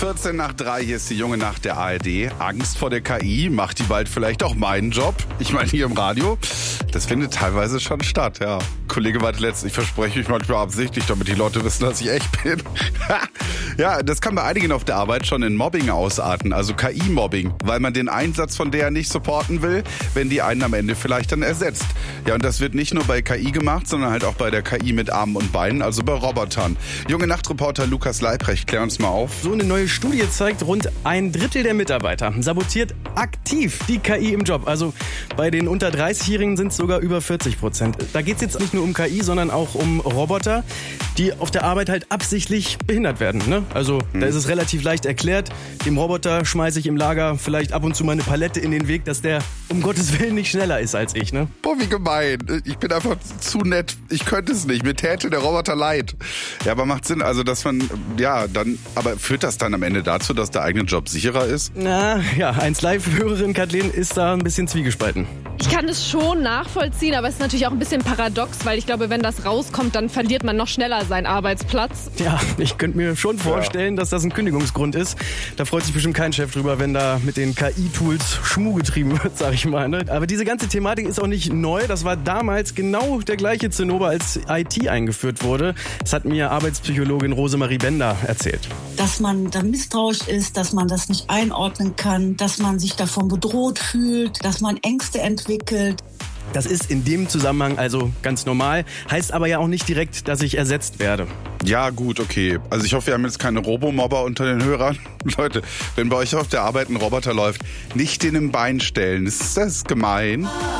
14:03, hier ist die junge Nacht der ARD. Angst vor der KI, macht die bald vielleicht auch meinen Job? Ich meine hier im Radio. Das findet teilweise schon statt, ja. Kollege meinte letztens, ich verspreche mich manchmal absichtlich, damit die Leute wissen, dass ich echt bin. Ja, das kann bei einigen auf der Arbeit schon in Mobbing ausarten, also KI-Mobbing, weil man den Einsatz von der nicht supporten will, wenn die einen am Ende vielleicht dann ersetzt. Ja, und das wird nicht nur bei KI gemacht, sondern halt auch bei der KI mit Armen und Beinen, also bei Robotern. Junge Nachtreporter Lukas Leibrecht, klär uns mal auf. So eine neue Studie zeigt, rund 1/3 der Mitarbeiter sabotiert aktiv die KI im Job. Also bei den unter 30-Jährigen sind es sogar über 40%. Da geht es jetzt nicht nur um KI, sondern auch um Roboter, die auf der Arbeit halt absichtlich behindert werden. Ne? Also da ist es relativ leicht erklärt. Dem Roboter schmeiße ich im Lager vielleicht ab und zu mal eine Palette in den Weg, dass der um Gottes Willen nicht schneller ist als ich. Ne? Boah, wie gemein. Ich bin einfach zu nett. Ich könnte es nicht. Mir täte der Roboter leid. Ja, aber macht Sinn, also dass man, ja, dann, aber führt das dann am Ende dazu, dass der eigene Job sicherer ist? Na ja, 1Live-Hörerin Kathleen ist da ein bisschen zwiegespalten. Ich kann es schon nachvollziehen, aber es ist natürlich auch ein bisschen paradox, weil ich glaube, wenn das rauskommt, dann verliert man noch schneller seinen Arbeitsplatz. Ja, ich könnte mir schon vorstellen, dass das ein Kündigungsgrund ist. Da freut sich bestimmt kein Chef drüber, wenn da mit den KI-Tools Schmuh getrieben wird, sag ich mal. Ne? Aber diese ganze Thematik ist auch nicht neu. Das war damals genau der gleiche Zinnober, als IT eingeführt wurde. Das hat mir Arbeitspsychologin Rosemarie Bender erzählt. Dass man da misstrauisch ist, dass man das nicht einordnen kann, dass man sich davon bedroht fühlt, dass man Ängste entwickelt. Das ist in dem Zusammenhang also ganz normal, heißt aber ja auch nicht direkt, dass ich ersetzt werde. Ja, gut, okay. Also ich hoffe, wir haben jetzt keine Robomobber unter den Hörern. Leute, wenn bei euch auf der Arbeit ein Roboter läuft, nicht den im Bein stellen. Das ist gemein.